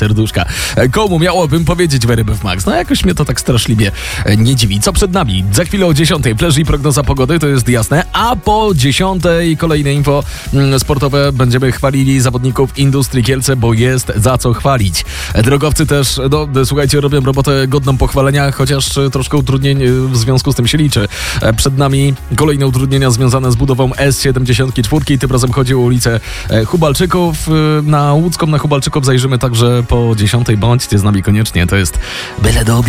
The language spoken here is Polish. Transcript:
serduszka. Komu miałabym powiedzieć w RMF Max? No jakoś mnie to tak straszliwie nie dziwi. Co przed nami? Za chwilę o 10 Flash i prognoza pogody, to jest jasne, a po 10 kolejne info sportowe. Będziemy chwalili zawodników Industrii Kielce, bo jest za co chwalić. Drogowcy też, słuchajcie, robią robotę godną pochwalenia, chociaż troszkę utrudnień w związku z tym się liczy. Przed nami kolejne utrudnienia związane z budową S74. Tym razem chodzi o ulicę Hubalczyków. Na Łódzką, na Hubalczyków zajrzymy także po 10. Bądźcie z nami koniecznie. To jest byle do obiadu.